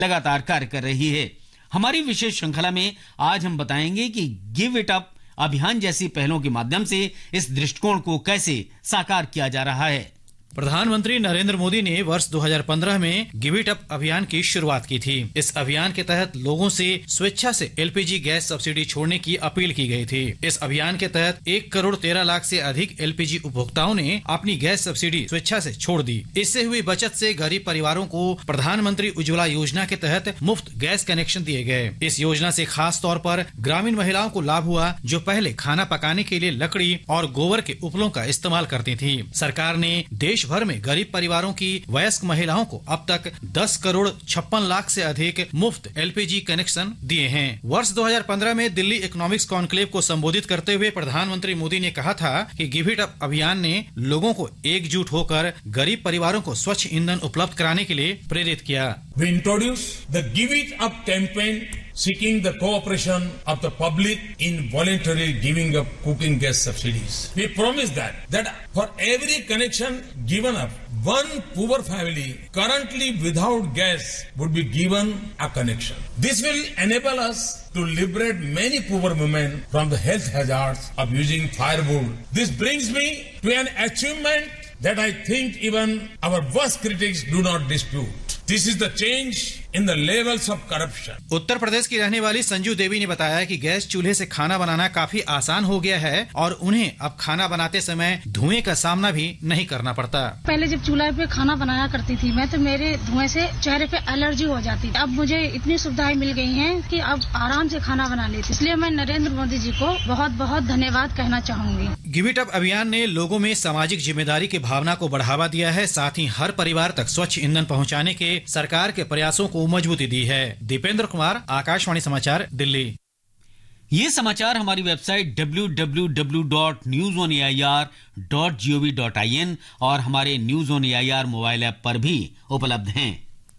लगातार कार्य कर रही है। हमारी विशेष श्रृंखला में आज हम बताएंगे कि गिव इट अप अभियान जैसी पहलों के माध्यम से इस दृष्टिकोण को कैसे साकार किया जा रहा है। प्रधानमंत्री नरेंद्र मोदी ने वर्ष 2015 में गिव इट अप अभियान की शुरुआत की थी। इस अभियान के तहत लोगों से स्वेच्छा से एलपीजी गैस सब्सिडी छोड़ने की अपील की गई थी। इस अभियान के तहत 1 करोड़ 13 लाख से अधिक एलपीजी उपभोक्ताओं ने अपनी गैस सब्सिडी स्वेच्छा से छोड़ दी। इससे हुई बचत से गरीब परिवारों को प्रधानमंत्री उज्ज्वला योजना के तहत मुफ्त गैस कनेक्शन दिए गए। इस योजना से खास तौर पर ग्रामीण महिलाओं को लाभ हुआ, जो पहले खाना पकाने के लिए लकड़ी और गोबर के उपलों का इस्तेमाल करती थी। सरकार ने देश भर में गरीब परिवारों की वयस्क महिलाओं को अब तक 10 करोड़ 56 लाख से अधिक मुफ्त एलपीजी कनेक्शन दिए हैं। वर्ष 2015 में दिल्ली इकोनॉमिक्स कॉन्क्लेव को संबोधित करते हुए प्रधानमंत्री मोदी ने कहा था कि गिव इट अप अभियान ने लोगों को एकजुट होकर गरीब परिवारों को स्वच्छ ईंधन उपलब्ध कराने के लिए प्रेरित किया। We introduced the Give It Up campaign, seeking the cooperation of the public in voluntarily giving up cooking gas subsidies. We promised that for every connection given up, one poor family currently without gas would be given a connection. This will enable us to liberate many poor women from the health hazards of using firewood. This brings me to an achievement that I think even our worst critics do not dispute. This is the change in the levels of corruption. Uttar Pradesh की रहने वाली संजू देवी ने बताया कि gas चूल्हे से खाना बनाना काफी आसान हो गया है और उन्हें अब खाना बनाते समय धुएं का सामना भी नहीं करना पड़ता। पहले जब चूल्हे पे खाना बनाया करती थी मैं, तो मेरे धुएं से चेहरे पे एलर्जी हो जाती थी। अब मुझे इतनी सुविधाएं मिल गई हैं कि अब आराम से खाना बना लेती। इसलिए मैं नरेंद्र मोदी जी को बहुत बहुत धन्यवाद कहना चाहूंगी। गिव इट अप अभियान ने लोगों में सामाजिक जिम्मेदारी की भावना को बढ़ावा दिया है, साथ ही हर परिवार तक स्वच्छ ईंधन पहुँचाने के सरकार के प्रयासों को मजबूती दी है। दीपेंद्र कुमार, आकाशवाणी समाचार, दिल्ली। ये समाचार हमारी वेबसाइट www.newsonair.gov.in और हमारे news on AIR mobile app पर भी उपलब्ध हैं।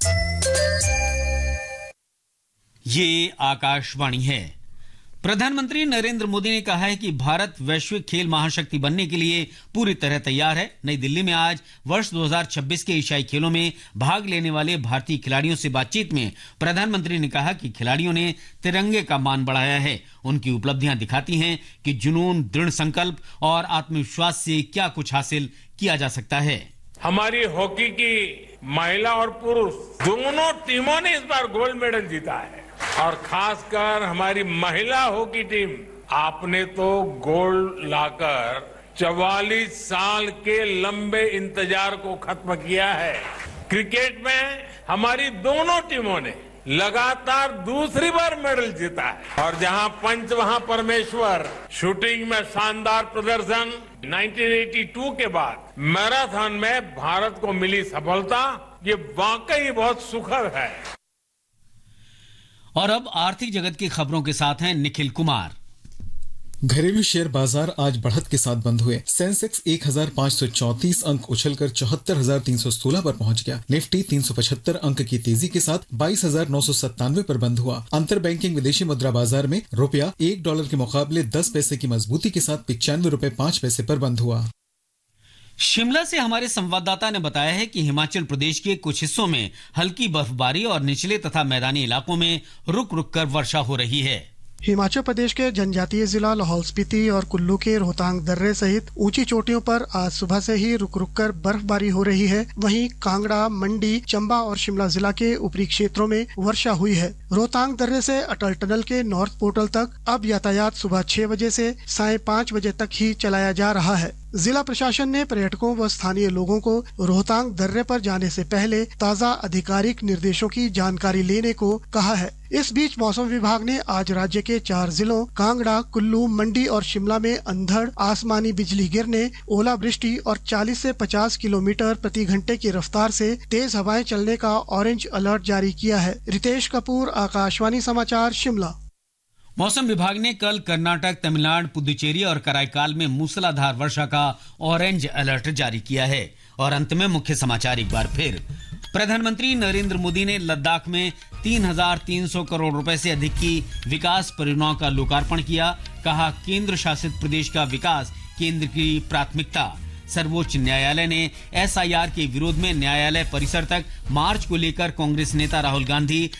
ये आकाशवाणी है। प्रधानमंत्री नरेंद्र मोदी ने कहा है कि भारत वैश्विक खेल महाशक्ति बनने के लिए पूरी तरह तैयार है। नई दिल्ली में आज वर्ष 2026 के एशियाई खेलों में भाग लेने वाले भारतीय खिलाड़ियों से बातचीत में प्रधानमंत्री ने कहा कि खिलाड़ियों ने तिरंगे का मान बढ़ाया है। उनकी उपलब्धियां दिखाती हैं कि जुनून, दृढ़ संकल्प और आत्मविश्वास से क्या कुछ हासिल किया जा सकता है। हमारी हॉकी की महिला और पुरुष दोनों टीमों ने इस बार गोल्ड मेडल जीता है और खासकर हमारी महिला हॉकी टीम, आपने तो गोल्ड लाकर 44 साल के लंबे इंतजार को खत्म किया है। क्रिकेट में हमारी दोनों टीमों ने लगातार दूसरी बार मेडल जीता है और जहां पंच वहां परमेश्वर। शूटिंग में शानदार प्रदर्शन। 1982 के बाद मैराथन में भारत को मिली सफलता ये वाकई बहुत सुखद है। और अब आर्थिक जगत की खबरों के साथ हैं निखिल कुमार। घरेलू शेयर बाजार आज बढ़त के साथ बंद हुए। सेंसेक्स 1534 अंक उछलकर 74,316 पर पहुंच गया। निफ्टी 375 अंक की तेजी के साथ 22,997 पर बंद हुआ। अंतर बैंकिंग विदेशी मुद्रा बाजार में रुपया $1 के मुकाबले 10 पैसे की मजबूती के साथ 95 रुपए 5 पैसे पर बंद हुआ। शिमला से हमारे संवाददाता ने बताया है कि हिमाचल प्रदेश के कुछ हिस्सों में हल्की बर्फबारी और निचले तथा मैदानी इलाकों में रुक रुक कर वर्षा हो रही है। हिमाचल प्रदेश के जनजातीय जिला लाहौल स्पीति और कुल्लू के रोहतांग दर्रे सहित ऊंची चोटियों पर आज सुबह से ही रुक रुक कर बर्फबारी हो रही है। वहीं कांगड़ा, मंडी, चंबा और शिमला जिला के ऊपरी क्षेत्रों में वर्षा हुई है। रोहतांग दर्रे से अटल टनल के नॉर्थ पोर्टल तक अब यातायात सुबह 6 बजे से साढ़े 5 बजे तक ही चलाया जा रहा है। जिला प्रशासन ने पर्यटकों व स्थानीय लोगों को रोहतांग दर्रे पर जाने से पहले ताज़ा आधिकारिक निर्देशों की जानकारी लेने को कहा है। इस बीच मौसम विभाग ने आज राज्य के 4 जिलों कांगड़ा, कुल्लू, मंडी और शिमला में अंधड़, आसमानी बिजली गिरने, ओलावृष्टि और 40 से 50 किलोमीटर प्रति घंटे की रफ्तार से तेज हवाएं चलने का ऑरेंज अलर्ट जारी किया है। रितेश कपूर, आकाशवाणी समाचार, शिमला। मौसम विभाग ने कल कर्नाटक, तमिलनाडु, पुदुचेरी और कराईकाल में मूसलाधार वर्षा का ऑरेंज अलर्ट जारी किया है। और अंत में मुख्य समाचार एक बार फिर। प्रधानमंत्री नरेंद्र मोदी ने लद्दाख में 3,300 करोड़ रुपए से अधिक की विकास परियोजनाओं का लोकार्पण किया। कहा, केंद्र शासित प्रदेश का विकास केंद्र की प्राथमिकता। सर्वोच्च न्यायालय ने एसआईआर के विरोध में न्यायालय परिसर तक मार्च को लेकर कांग्रेस नेता राहुल गांधी